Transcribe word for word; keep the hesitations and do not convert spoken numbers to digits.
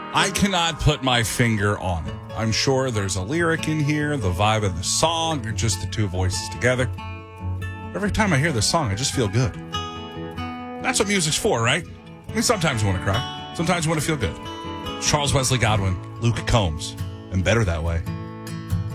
I cannot put my finger on it. I'm sure there's a lyric in here, the vibe of the song, or just the two voices together. Every time I hear this song, I just feel good. That's what music's for, right? I mean, sometimes you want to cry. Sometimes you want to feel good. Charles Wesley Godwin, Luke Combs, and Better That Way.